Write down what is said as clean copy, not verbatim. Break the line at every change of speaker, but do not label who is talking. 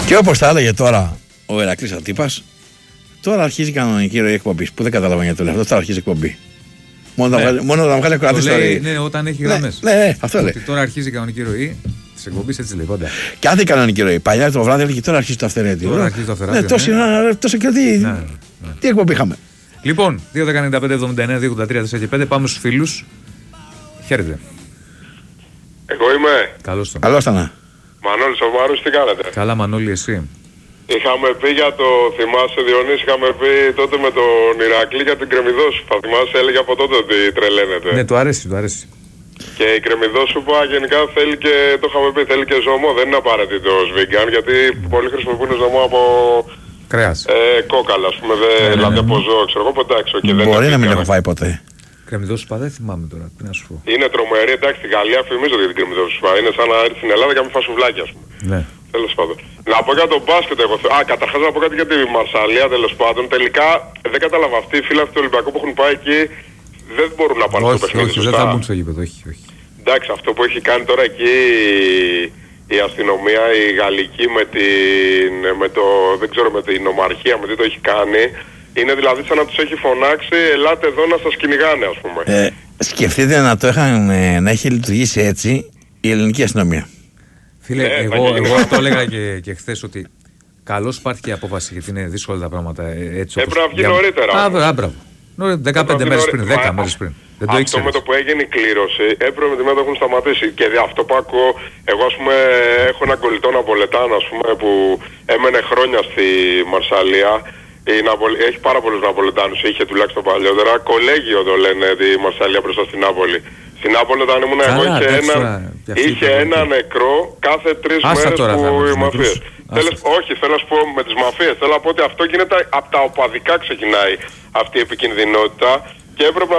Και όπως τα έλεγε τώρα ο Ηρακλής Αττύπας, τώρα αρχίζει η κανονική ροή εκπομπής. Που δεν καταλαβαίνω γιατί το λέω αυτό, τώρα αρχίζει η εκπομπή. Μόνο να βγάλει ακροατής τώρα.
Ναι, όταν έχει γραμμές.
Ναι, αυτό λέει.
Τώρα αρχίζει η κανονική ροή της εκπομπής, έτσι λέει πάντα.
Κάθε κανονική ροή. Παλιά το βράδυ έλεγε τώρα αρχίζει το αυτερέτιο.
Τώρα αρχίζει το αυτερέτιο.
Τόσο και τι εκπομπή είχαμε.
Λοιπόν, 2.195.79.283.4 και 5, πάμε στους φίλους. Χαίρετε.
Εγώ είμαι.
Καλώς τον.
Καλώς τα.
Μανώλης ο Μάρους, τι κάνετε?
Καλά Μανώλη, εσύ.
Είχαμε πει για το, θυμάσαι Διονύση, είχαμε πει τότε με τον Ηρακλή για την Κρεμμυδόσου. Θα θυμάσαι, έλεγε από τότε ότι τρελαίνεται.
Ναι, του αρέσει, του αρέσει.
Και η Κρεμμυδόσου γενικά θέλει και, το είχαμε πει, θέλει και ζωμό, δεν είναι απαραίτητο vegan, γιατί πολλοί χρησιμοποιούν ζωμό από
κρέας.
Κόκαλα, ας πούμε, δηλαδή από ζώο, ξέρω εγώ, εντάξει.
Μπορεί να μην έχω φάει ποτέ.
Κρεμμυδόσου δεν θυμάμαι τώρα, τι να σου πω.
Είναι τρομερή, εντάξει, στη Γαλλία φημίζονται για την Κρεμμυδόσου. Είναι σαν να έρθει στην Ελλάδα και να μην φας σουβλάκια, ας πούμε.
Ναι.
Τέλος πάντων. Να πω για τον μπάσκετ εγώ. Καταρχάς να πω κάτι για τη Μαρσαλία, τέλος πάντων. Τελικά δεν κατάλαβα αυτοί οι φίλοι του Ολυμπιακού που έχουν πάει εκεί δεν μπορούν να πάνε στο παιχνίδι.
Όχι, δεν θα μπουν στο γήπεδο, όχι.
Εντάξει, αυτό που έχει κάνει τώρα εκεί η αστυνομία, η γαλλική με την ομαρχία, με τι το έχει κάνει, είναι δηλαδή σαν να τους έχει φωνάξει, ελάτε εδώ να σας κυνηγάνε, ας πούμε.
Σκεφτείτε να έχει λειτουργήσει έτσι η ελληνική αστυνομία.
Φίλε, εγώ αυτό έλεγα και χθες ότι καλώς υπάρχει και απόφαση γιατί είναι δύσκολα τα πράγματα έτσι.
Έπρεπε να βγει νωρίτερα.
Μπράβο. 15 μέρες πριν, 10 μέρες πριν. Δεν το
αυτό με το που έγινε η κλήρωση έπρεπε με το έχουν σταματήσει. Και αυτό που ακούω, εγώ ας πούμε έχω έναν κολλητό Ναπολετάνο ας πούμε που έμενε χρόνια στη Μαρσαλία. Έχει πάρα πολλούς Ναπολετάνους, είχε τουλάχιστον παλιότερα. Κολέγιο το λένε τη Μαρσαλία μπροστά στην Νάπολη. Στην Νάπολη όταν ήμουν εγώ είχε ένα νεκρό κάθε 3 μέρες που οι μαφίες. Όχι, θέλω να σου πω με τις μαφίες. Θέλω να πω ότι αυτό γίνεται από τα οπαδικά ξεκινάει αυτή η επικινδυνότητα και έπρεπε